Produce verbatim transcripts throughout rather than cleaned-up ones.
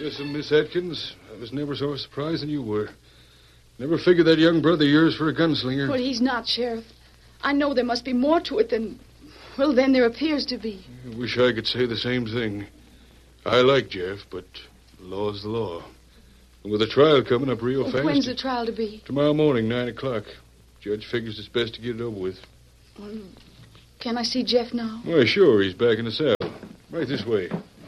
Yes, and Miss Atkins, I was never so surprised than you were. Never figured that young brother of yours for a gunslinger. Well, he's not, Sheriff. I know there must be more to it than, well, than there appears to be. I wish I could say the same thing. I like Jeff, but the law's the law. And with the trial coming up real Well, fast... when's the trial to be? Tomorrow morning, nine o'clock. Judge figures it's best to get it over with. Well, can I see Jeff now? Why, sure, he's back in the cell. Right this way.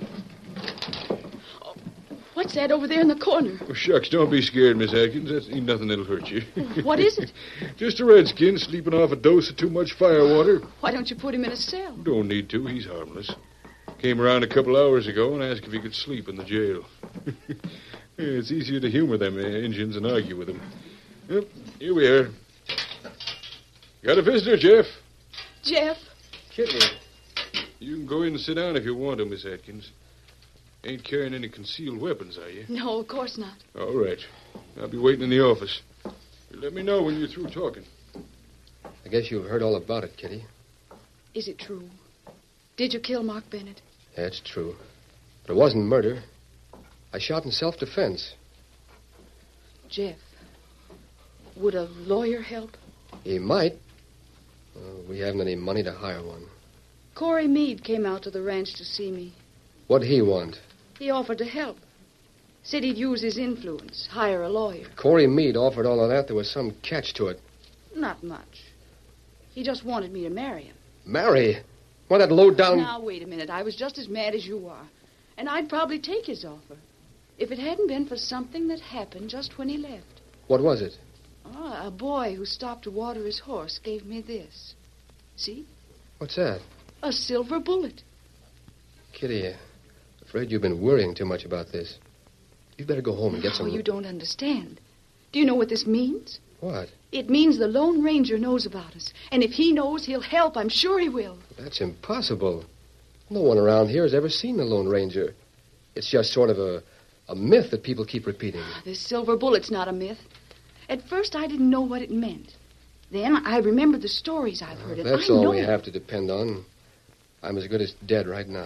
Oh, what's that over there in the corner? Oh, shucks, don't be scared, Miss Atkins. That's ain't nothing that'll hurt you. What is it? Just a redskin sleeping off a dose of too much firewater. Why don't you put him in a cell? Don't need to. He's harmless. Came around a couple hours ago and asked if he could sleep in the jail. Yeah, it's easier to humor them uh, Injuns than argue with them. Yep, here we are. Got a visitor, Jeff. Jeff? Kitty. You can go in and sit down if you want to, Miss Atkins. Ain't carrying any concealed weapons, are you? No, of course not. All right. I'll be waiting in the office. You let me know when you're through talking. I guess you've heard all about it, Kitty. Is it true? Did you kill Mark Bennett? Yeah, it's true. But it wasn't murder. I shot in self-defense. Jeff, would a lawyer help? He might. Uh, we haven't any money to hire one. Corey Meade came out to the ranch to see me. What'd he want? He offered to help. Said he'd use his influence, hire a lawyer. Corey Meade offered all of that. There was some catch to it. Not much. He just wanted me to marry him. Marry? Why, that low-down... Now, wait a minute. I was just as mad as you are. And I'd probably take his offer. If it hadn't been for something that happened just when he left. What was it? Oh, a boy who stopped to water his horse gave me this. See? What's that? A silver bullet. Kitty, I'm afraid you've been worrying too much about this. You'd better go home and get Oh, some... you don't understand. Do you know what this means? What? It means the Lone Ranger knows about us. And if he knows, he'll help. I'm sure he will. That's impossible. No one around here has ever seen the Lone Ranger. It's just sort of a, a myth that people keep repeating. This silver bullet's not a myth. At first, I didn't know what it meant. Then I remembered the stories I've heard. Uh, and that's I all know we it. have to depend on. I'm as good as dead right now.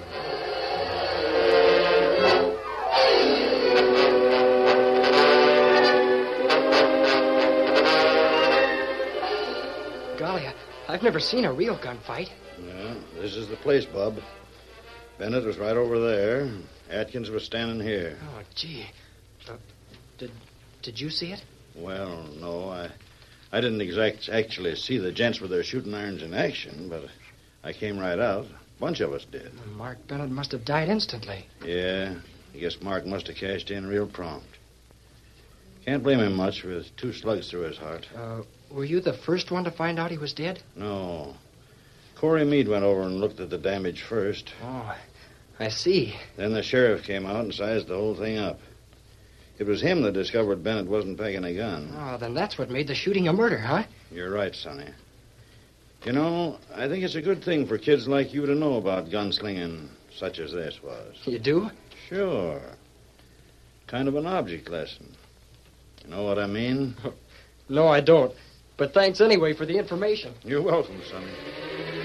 Golly, I, I've never seen a real gunfight. Yeah, this is the place, Bub. Bennett was right over there. Atkins was standing here. Oh, gee. Uh, did did you see it? Well, no, I I didn't exact actually see the gents with their shooting irons in action, but I came right out. A bunch of us did. Mark Bennett must have died instantly. Yeah, I guess Mark must have cashed in real prompt. Can't blame him much with two slugs through his heart. Uh, were you the first one to find out he was dead? No. Corey Meade went over and looked at the damage first. Oh, I see. Then the sheriff came out and sized the whole thing up. It was him that discovered Bennett wasn't packing a gun. Oh, then that's what made the shooting a murder, huh? You're right, Sonny. You know, I think it's a good thing for kids like you to know about gunslinging such as this was. You do? Sure. Kind of an object lesson. You know what I mean? No, I don't. But thanks anyway for the information. You're welcome, Sonny.